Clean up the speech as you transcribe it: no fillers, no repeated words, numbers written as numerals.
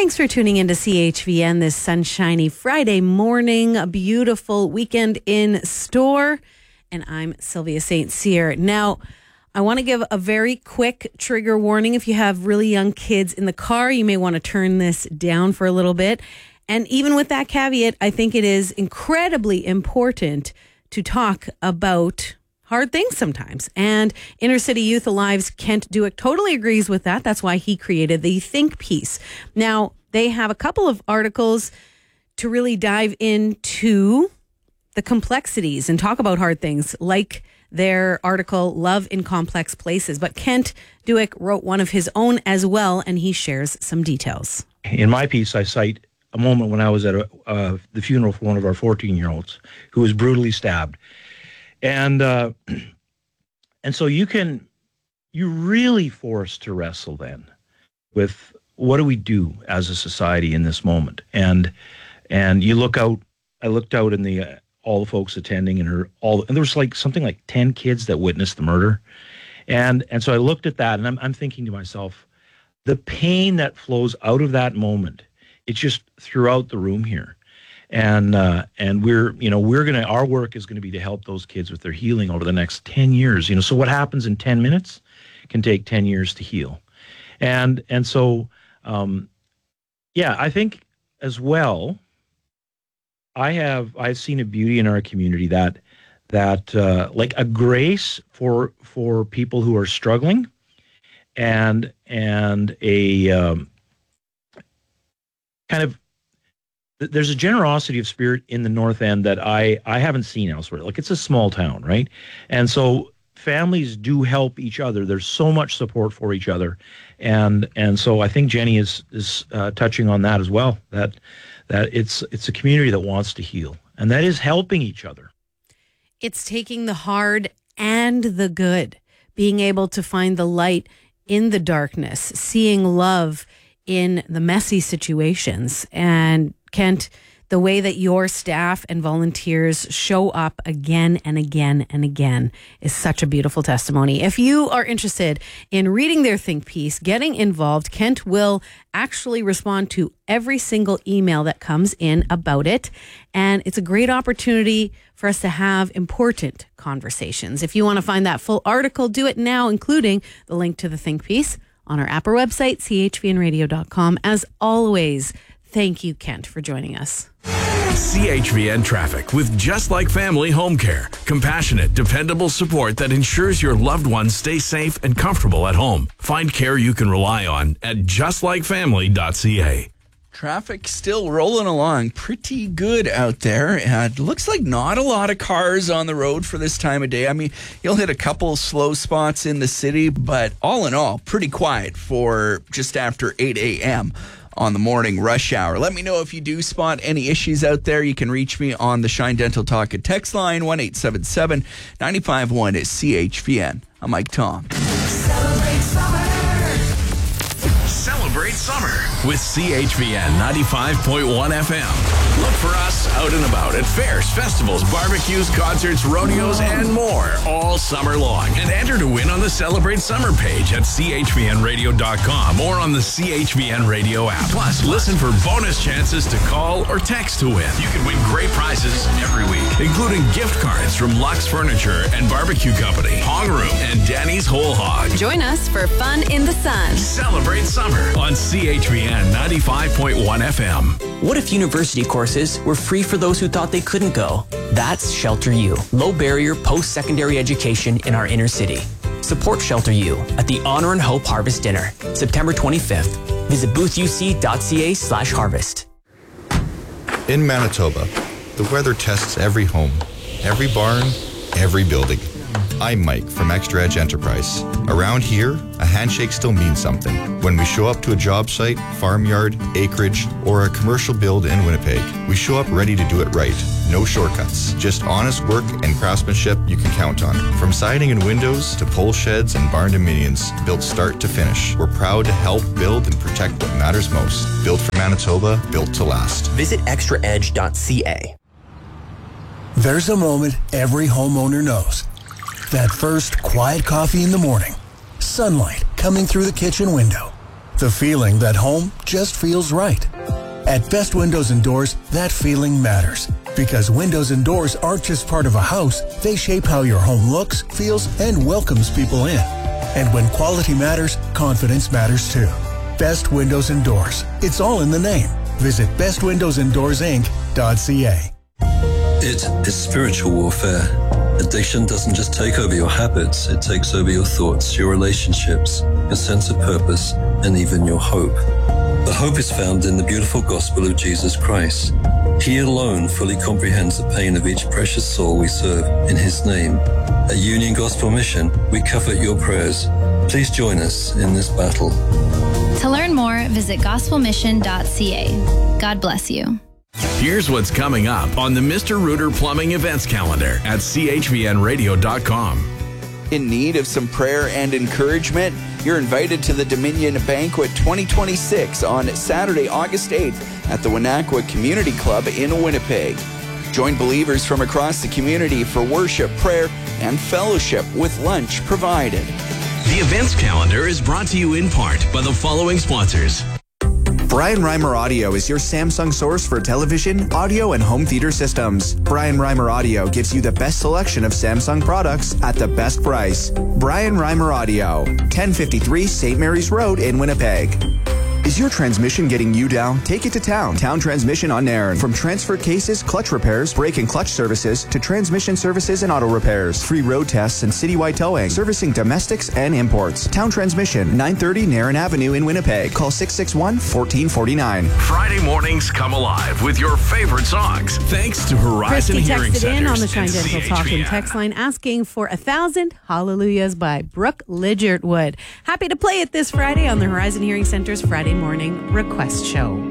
Thanks for tuning in to CHVN this sunshiny Friday morning. A beautiful weekend in store. And I'm Sylvia St. Cyr. Now, I want to give a very quick trigger warning. If you have really young kids in the car, you may want to turn this down for a little bit. And even with that caveat, I think it is incredibly important to talk about hard things sometimes. And Inner City Youth Alive's Kent Duick totally agrees with that. That's why he created the Think piece. Now, they have a couple of articles to really dive into the complexities and talk about hard things, like their article, Love in Complex Places. But Kent Duick wrote one of his own as well, and he shares some details. In my piece, I cite a moment when I was at the funeral for one of our 14-year-olds who was brutally stabbed. And so you're really forced to wrestle then with what do we do as a society in this moment? And you look out, I looked out in all the folks attending and there was like something like 10 kids that witnessed the murder. And so I looked at that and I'm thinking to myself, the pain that flows out of that moment, it's just throughout the room here. And our work is going to be to help those kids with their healing over the next 10 years. So what happens in 10 minutes can take 10 years to heal. And so, I think as well, I've seen a beauty in our community that like a grace for people who are struggling and a kind of, there's a generosity of spirit in the North End that I haven't seen elsewhere. Like, it's a small town, right? And so families do help each other. There's so much support for each other. And so I think Jenny is touching on that as well, that it's a community that wants to heal, and that is helping each other. It's taking the hard and the good, being able to find the light in the darkness, seeing love in the messy situations. And Kent, the way that your staff and volunteers show up again and again and again is such a beautiful testimony. If you are interested in reading their Think piece, getting involved, Kent will actually respond to every single email that comes in about it. And it's a great opportunity for us to have important conversations. If you want to find that full article, do it now, including the link to the Think piece on our app or website, chvnradio.com. As always, thank you, Kent, for joining us. CHVN Traffic with Just Like Family Home Care. Compassionate, dependable support that ensures your loved ones stay safe and comfortable at home. Find care you can rely on at justlikefamily.ca. Traffic still rolling along pretty good out there. It looks like not a lot of cars on the road for this time of day. I mean, you'll hit a couple slow spots in the city, but all in all, pretty quiet for just after 8 a.m. on the morning rush hour. Let me know if you do spot any issues out there. You can reach me on the Shine Dental Talk text line, 1-877-951-CHVN. I'm Mike Tom. Celebrate summer with CHVN 95.1 FM. Look for us out and about at fairs, festivals, barbecues, concerts, rodeos, and more all summer long. And enter to win on the Celebrate Summer page at chvnradio.com or on the CHVN Radio app. Plus, listen for bonus chances to call or text to win. You can win great prizes every week, including gift cards from Lux Furniture and Barbecue Company, Hong Room, and Danny's Whole Hog. Join us for fun in the sun. Celebrate summer on CHVN 95.1 FM. What if university courses were free for those who thought they couldn't go? That's Shelter U, low-barrier post-secondary education in our inner city. Support Shelter U at the Honor and Hope Harvest Dinner, September 25th. Visit boothuc.ca/harvest. In Manitoba, the weather tests every home, every barn, every building. I'm Mike from Extra Edge Enterprise. Around here, a handshake still means something. When we show up to a job site, farmyard, acreage, or a commercial build in Winnipeg, we show up ready to do it right. No shortcuts, just honest work and craftsmanship you can count on. From siding and windows to pole sheds and barn dominions, built start to finish. We're proud to help build and protect what matters most. Built for Manitoba, built to last. Visit extraedge.ca. There's a moment every homeowner knows. That first quiet coffee in the morning, sunlight coming through the kitchen window, The feeling that home just feels right. At Best Windows and Doors, that feeling matters. Because windows and doors aren't just part of a house, they shape how your home looks, feels, and welcomes people in. And when quality matters, confidence matters too. Best Windows and Doors. It's all in the name. Visit bestwindowsanddoorsinc.ca. It is spiritual warfare. Addiction doesn't just take over your habits, it takes over your thoughts, your relationships, your sense of purpose, and even your hope. The hope is found in the beautiful gospel of Jesus Christ. He alone fully comprehends the pain of each precious soul we serve in His name. At Union Gospel Mission, we covet your prayers. Please join us in this battle. To learn more, visit gospelmission.ca. God bless you. Here's what's coming up on the Mr. Rooter Plumbing events calendar at chvnradio.com. In need of some prayer and encouragement, you're invited to the Dominion Banquet 2026 on Saturday, August 8th at the Wenatchee Community Club in Winnipeg. Join believers from across the community for worship, prayer, and fellowship with lunch provided. The events calendar is brought to you in part by the following sponsors. Brian Reimer Audio is your Samsung source for television, audio, and home theater systems. Brian Reimer Audio gives you the best selection of Samsung products at the best price. Brian Reimer Audio, 1053 St. Mary's Road in Winnipeg. Is your transmission getting you down? Take it to Town. Town Transmission on Nairn. From transfer cases, clutch repairs, brake and clutch services, to transmission services and auto repairs. Free road tests and citywide towing. Servicing domestics and imports. Town Transmission, 930 Nairn Avenue in Winnipeg. Call 661-1449. Friday mornings come alive with your favorite songs. Thanks to Horizon Christy Hearing texted Centers in on the Shine and Dental Talking CHVN. text line asking for 1,000 Hallelujahs by Brooke Lidgertwood. Happy to play it this Friday on the Horizon Hearing Center's Friday morning request show.